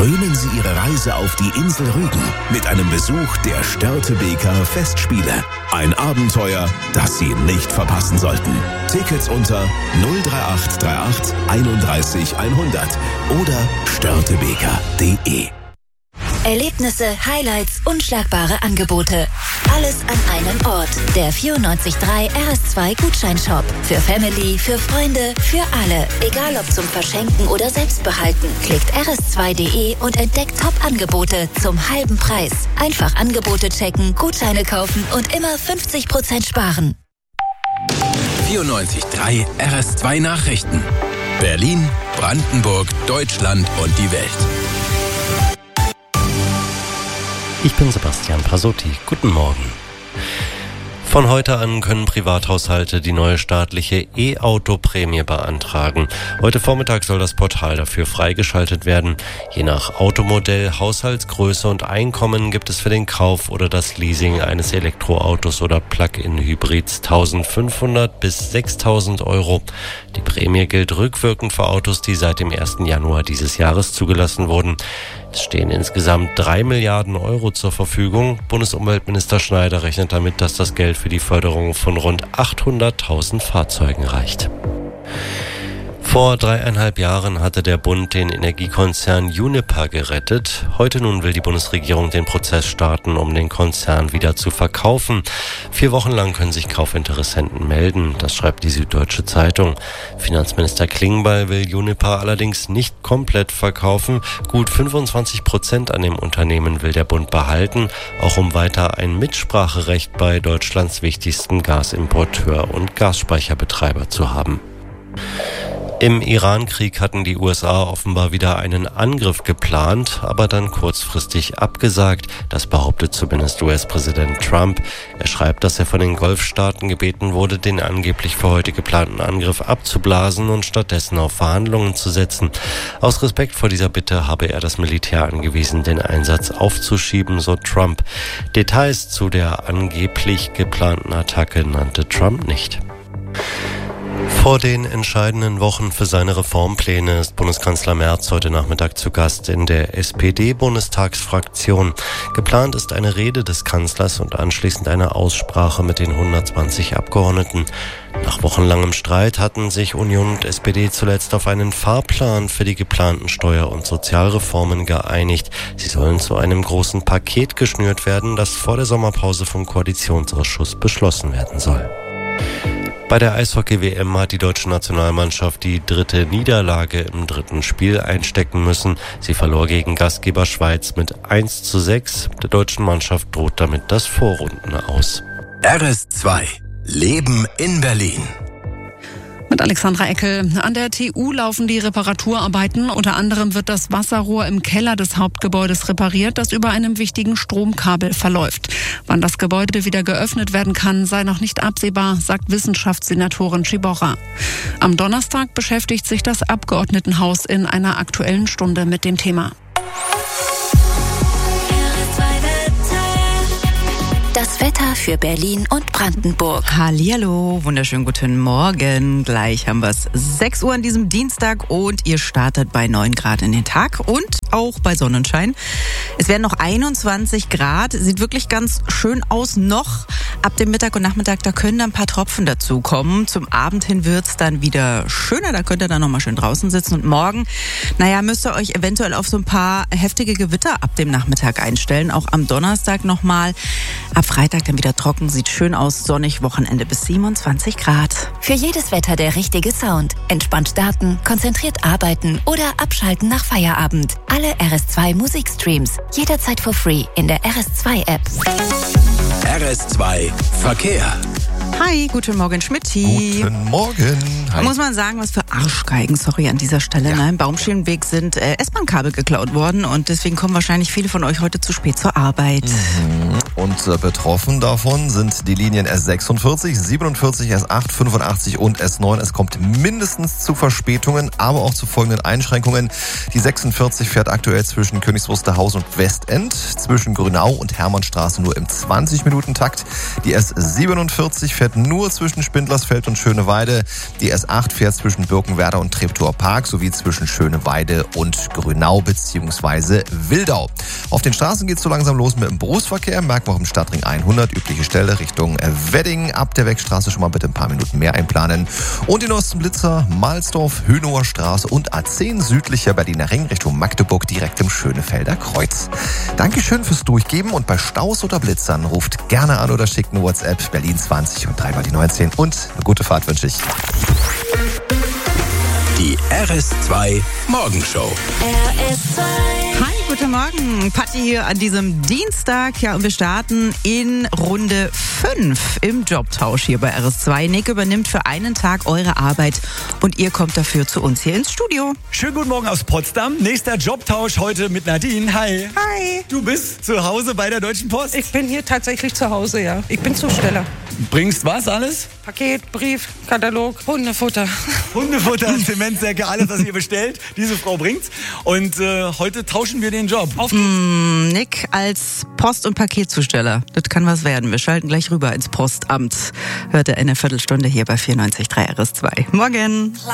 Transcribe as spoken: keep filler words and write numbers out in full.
Krönen Sie Ihre Reise auf die Insel Rügen mit einem Besuch der Störtebeker Festspiele. Ein Abenteuer, das Sie nicht verpassen sollten. Tickets unter null drei acht drei acht einunddreißig hundert oder störtebeker punkt de. Erlebnisse, Highlights, unschlagbare Angebote. Alles an einem Ort. Der vierundneunzig Komma drei R S zwei Gutscheinshop. Für Family, für Freunde, für alle. Egal ob zum Verschenken oder Selbstbehalten. Klickt r s zwei punkt de und entdeckt Top-Angebote zum halben Preis. Einfach Angebote checken, Gutscheine kaufen und immer fünfzig Prozent sparen. vierundneunzig Komma drei R S zwei Nachrichten. Berlin, Brandenburg, Deutschland und die Welt. Ich bin Sebastian Prasotti. Guten Morgen. Von heute an können Privathaushalte die neue staatliche E-Auto-Prämie beantragen. Heute Vormittag soll das Portal dafür freigeschaltet werden. Je nach Automodell, Haushaltsgröße und Einkommen gibt es für den Kauf oder das Leasing eines Elektroautos oder Plug-in-Hybrids eintausendfünfhundert bis sechstausend Euro. Die Prämie gilt rückwirkend für Autos, die seit dem ersten Januar dieses Jahres zugelassen wurden. Es stehen insgesamt drei Milliarden Euro zur Verfügung. Bundesumweltminister Schneider rechnet damit, dass das Geld für die Förderung von rund achthunderttausend Fahrzeugen reicht. Vor dreieinhalb Jahren hatte der Bund den Energiekonzern Uniper gerettet. Heute nun will die Bundesregierung den Prozess starten, um den Konzern wieder zu verkaufen. Vier Wochen lang können sich Kaufinteressenten melden, das schreibt die Süddeutsche Zeitung. Finanzminister Klingbeil will Uniper allerdings nicht komplett verkaufen. Gut fünfundzwanzig Prozent an dem Unternehmen will der Bund behalten, auch um weiter ein Mitspracherecht bei Deutschlands wichtigsten Gasimporteur und Gasspeicherbetreiber zu haben. Im Iran-Krieg hatten die U S A offenbar wieder einen Angriff geplant, aber dann kurzfristig abgesagt. Das behauptet zumindest U S-Präsident Trump. Er schreibt, dass er von den Golfstaaten gebeten wurde, den angeblich für heute geplanten Angriff abzublasen und stattdessen auf Verhandlungen zu setzen. Aus Respekt vor dieser Bitte habe er das Militär angewiesen, den Einsatz aufzuschieben, so Trump. Details zu der angeblich geplanten Attacke nannte Trump nicht. Vor den entscheidenden Wochen für seine Reformpläne ist Bundeskanzler Merz heute Nachmittag zu Gast in der S P D-Bundestagsfraktion. Geplant ist eine Rede des Kanzlers und anschließend eine Aussprache mit den hundertzwanzig Abgeordneten. Nach wochenlangem Streit hatten sich Union und S P D zuletzt auf einen Fahrplan für die geplanten Steuer- und Sozialreformen geeinigt. Sie sollen zu einem großen Paket geschnürt werden, das vor der Sommerpause vom Koalitionsausschuss beschlossen werden soll. Bei der Eishockey-W M hat die deutsche Nationalmannschaft die dritte Niederlage im dritten Spiel einstecken müssen. Sie verlor gegen Gastgeber Schweiz mit eins zu sechs. Der deutschen Mannschaft droht damit das Vorrunden aus. R S zwei. Leben in Berlin. Mit Alexandra Eckel. An der T U laufen die Reparaturarbeiten. Unter anderem wird das Wasserrohr im Keller des Hauptgebäudes repariert, das über einem wichtigen Stromkabel verläuft. Wann das Gebäude wieder geöffnet werden kann, sei noch nicht absehbar, sagt Wissenschaftssenatorin Schiborra. Am Donnerstag beschäftigt sich das Abgeordnetenhaus in einer Aktuellen Stunde mit dem Thema. Das Wetter für Berlin und Brandenburg. Hallihallo, wunderschönen guten Morgen. Gleich haben wir es sechs Uhr an diesem Dienstag und ihr startet bei neun Grad in den Tag und auch bei Sonnenschein. Es werden noch einundzwanzig Grad, sieht wirklich ganz schön aus noch. Ab dem Mittag und Nachmittag, da können dann ein paar Tropfen dazu kommen. Zum Abend hin wird's dann wieder schöner, da könnt ihr dann nochmal schön draußen sitzen. Und morgen, naja, müsst ihr euch eventuell auf so ein paar heftige Gewitter ab dem Nachmittag einstellen. Auch am Donnerstag nochmal. Ab Freitag dann wieder trocken, sieht schön aus, sonnig, Wochenende bis siebenundzwanzig Grad. Für jedes Wetter der richtige Sound. Entspannt starten, konzentriert arbeiten oder abschalten nach Feierabend. Alle R S zwei Musikstreams, jederzeit for free in der R S zwei App. R S zwei Verkehr. Hi, guten Morgen, Schmidti. Guten Morgen. Hi. Muss man sagen, was für Arschgeigen, sorry an dieser Stelle. Ja. Ne? Im Baumschienenweg sind äh, S-Bahn-Kabel geklaut worden und deswegen kommen wahrscheinlich viele von euch heute zu spät zur Arbeit. Mhm. Und äh, betroffen davon sind die Linien S sechsundvierzig, siebenundvierzig, S acht, fünfundachtzig und S neun. Es kommt mindestens zu Verspätungen, aber auch zu folgenden Einschränkungen. Die sechsundvierzig fährt aktuell zwischen Königs Wusterhausen und Westend, zwischen Grünau und Hermannstraße nur im zwanzig Minuten Takt. Die S siebenundvierzig fährt nur zwischen Spindlersfeld und Schöneweide. Die S acht fährt zwischen Birkenwerder und Treptower Park sowie zwischen Schöneweide und Grünau bzw. Wildau. Auf den Straßen geht es so langsam los mit dem Berufsverkehr. Merken wir auch im Stadtring hundert, übliche Stelle Richtung Wedding. Ab der Wegstraße schon mal bitte ein paar Minuten mehr einplanen. Und die neuesten Blitzer, Mahlsdorf, Hönower Straße und A zehn südlicher Berliner Ring Richtung Magdeburg direkt im Schönefelder Kreuz. Dankeschön fürs Durchgeben und bei Staus oder Blitzern ruft gerne an oder schickt eine WhatsApp Berlin zwanzig und drei mal die neunzehn und eine gute Fahrt wünsche ich. Die R S zwei Morgenshow. R S zwei. Hi, guten Morgen. Patti hier an diesem Dienstag. Ja, und wir starten in Runde fünf im Jobtausch hier bei R S zwei. Nick übernimmt für einen Tag eure Arbeit und ihr kommt dafür zu uns hier ins Studio. Schönen guten Morgen aus Potsdam. Nächster Jobtausch heute mit Nadine. Hi. Hi. Du bist zu Hause bei der Deutschen Post? Ich bin hier tatsächlich zu Hause, ja. Ich bin Zusteller. Bringst was alles? Paket, Brief, Katalog, Hundefutter. Hundefutter, Zementsäcke, alles, was ihr bestellt. Diese Frau bringt's. Und äh, heute tauschen wir den Job. Auf geht's. Mm, Nick als Post- und Paketzusteller. Das kann was werden. Wir schalten gleich rüber ins Postamt. Hört ihr in einer Viertelstunde hier bei vierundneunzig Komma drei R S zwei. Morgen.